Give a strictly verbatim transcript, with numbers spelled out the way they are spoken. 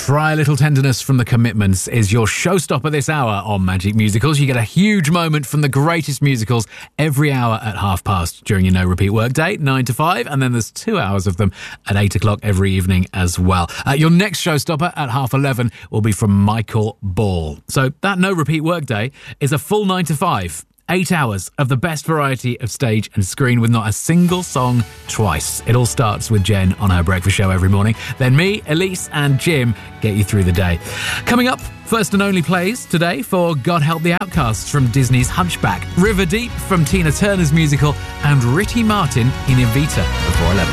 Try a Little Tenderness from The Commitments is your showstopper this hour on Magic Musicals. You get a huge moment from the greatest musicals every hour at half past during your no repeat workday, nine to five, and then there's two hours of them at eight o'clock every evening as well. Uh, your next showstopper at half eleven will be from Michael Ball. So that no repeat workday is a full nine to five. Eight hours of the best variety of stage and screen with not a single song twice. It all starts with Jen on her breakfast show every morning. Then me, Elise and Jim get you through the day. Coming up, first and only plays today for God Help the Outcasts from Disney's Hunchback, River Deep from Tina Turner's musical, and Ricky Martin in Evita before eleven.